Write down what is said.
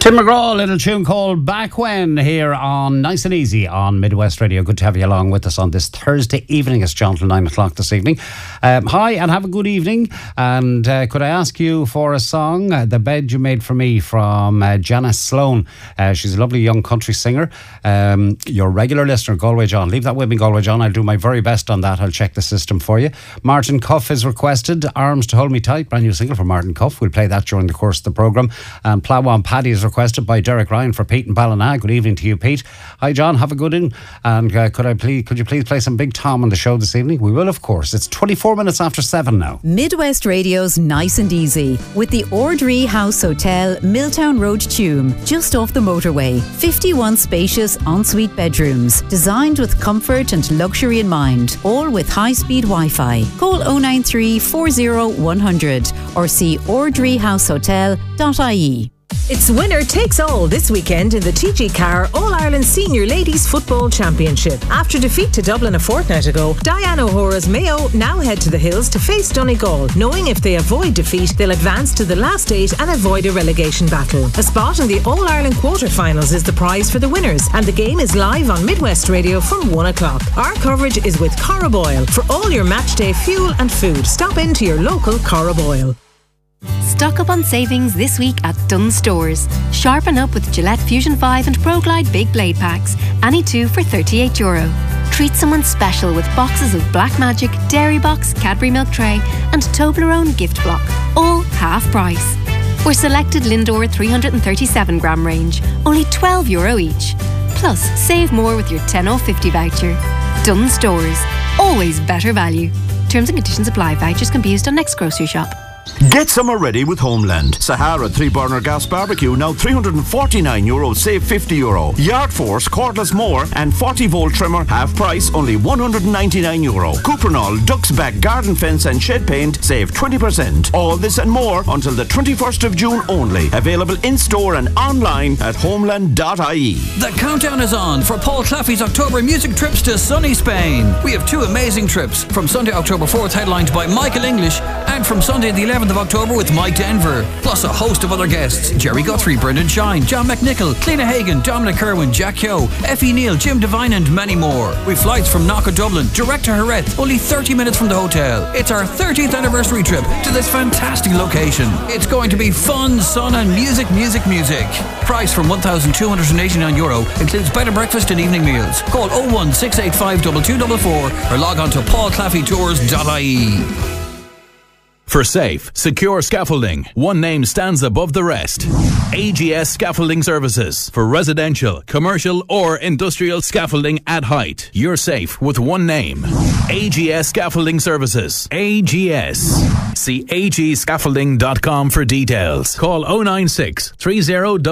Tim McGraw, a little tune called Back When here on Nice and Easy on Midwest Radio. Good to have you along with us on this Thursday evening. It's John till 9 o'clock this evening. Hi and have a good evening. And could I ask you for a song, The Bed You Made For Me from Janice Sloan. She's a lovely young country singer. Your regular listener, Galway John. Leave that with me, Galway John. I'll do my very best on that. I'll check the system for you. Martin Cuff is requested. Arms to Hold Me Tight. Brand new single for Martin Cuff. We'll play that during the course of the programme. And Plough on Paddy is requested by Derek Ryan for Pete and Ballina. Good evening to you, Pete. Hi, John. Have a good evening. And could you please play some Big Tom on the show this evening? We will, of course. It's 24 minutes after 7 now. Midwest Radio's Nice and Easy with the Ordree House Hotel, Milltown Road, Tuam, just off the motorway. 51 spacious ensuite bedrooms, designed with comfort and luxury in mind, all with high-speed Wi-Fi. Call 093 40 100 or see ordreehousehotel.ie. It's winner takes all this weekend in the TG Carr All-Ireland Senior Ladies Football Championship. After defeat to Dublin a fortnight ago, Diane O'Hora's Mayo now head to the hills to face Donegal, knowing if they avoid defeat, they'll advance to the last 8 and avoid a relegation battle. A spot in the All-Ireland quarter-finals is the prize for the winners, and the game is live on Midwest Radio from 1 o'clock. Our coverage is with Corraboil. For all your matchday fuel and food, stop into your local Corraboil. Stock up on savings this week at Dunnes Stores. Sharpen up with Gillette Fusion 5 and ProGlide Big Blade Packs. Any two for €38. Treat someone special with boxes of Black Magic, Dairy Box, Cadbury Milk Tray and Toblerone Gift Block. All half price. Or selected Lindor 337 gram range. Only €12 each. Plus, save more with your 10/50 voucher. Dunnes Stores. Always better value. Terms and conditions apply. Vouchers can be used on next grocery shop. Get summer ready with Homeland. Sahara 3-burner gas barbecue now €349, save €50. Yard Force cordless mower and 40-volt trimmer half price, only €199. Cuprinol Duck's Back garden fence and shed paint, save 20%. All this and more until the 21st of June only. Available in-store and online at homeland.ie. The countdown is on for Paul Claffey's October music trips to sunny Spain. We have 2 amazing trips, from Sunday October 4th headlined by Michael English, and from Sunday the 11th of October with Mike Denver, plus a host of other guests: Jerry Guthrie, Brendan Shine, John McNichol, Cliona Hagan, Dominic Kerwin, Jack Kyo, Effie Neal, Jim Devine and many more. With flights from Knock of Dublin direct to Jerez, only 30 minutes from the hotel. It's our 30th anniversary trip to this fantastic location. It's going to be fun, sun and music. Price from €1,289, includes bed and breakfast and evening meals. Call 01685 2244 or log on to paulclaffeytours.ie. For safe, secure scaffolding, one name stands above the rest. AGS Scaffolding Services. For residential, commercial or industrial scaffolding at height. You're safe with one name. AGS Scaffolding Services. AGS. See agscaffolding.com for details. Call 096 30